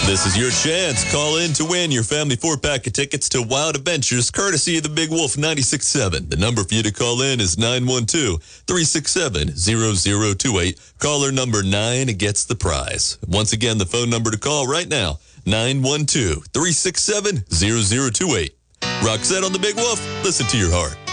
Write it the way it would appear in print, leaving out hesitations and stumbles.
This is your chance. Call in to win your family 4-pack of tickets to Wild Adventures, courtesy of the Big Wolf 96.7. The number for you to call in is 912-367-0028. Caller number 9 gets the prize. Once again, the phone number to call right now, 912-367-0028. Roxette on the Big Wolf. Listen to your heart.